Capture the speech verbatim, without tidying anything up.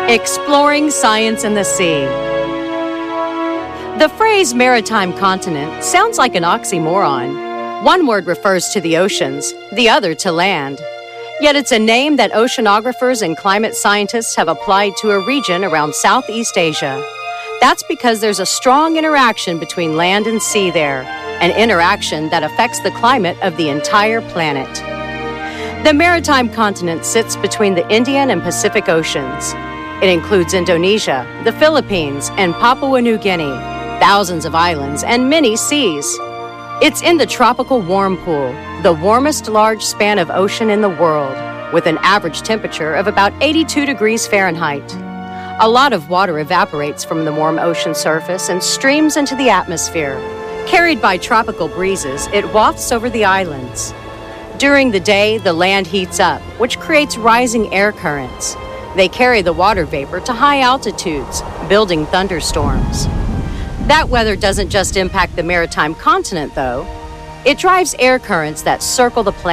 Exploring science in the sea. The phrase maritime continent sounds like an oxymoron. One word refers to the oceans, the other to land. Yet it's a name that oceanographers and climate scientists have applied to a region around Southeast Asia. That's because there's a strong interaction between land and sea there, an interaction that affects the climate of the entire planet. The maritime continent sits between the Indian and Pacific Oceans. It includes Indonesia, the Philippines, and Papua New Guinea, thousands of islands, and many seas. It's in the tropical warm pool, the warmest large span of ocean in the world, with an average temperature of about eighty-two degrees Fahrenheit. A lot of water evaporates from the warm ocean surface and streams into the atmosphere. Carried by tropical breezes, it wafts over the islands. During the day, the land heats up, which creates rising air currents. They carry the water vapor to high altitudes, building thunderstorms. That weather doesn't just impact the maritime continent, though. It drives air currents that circle the planet.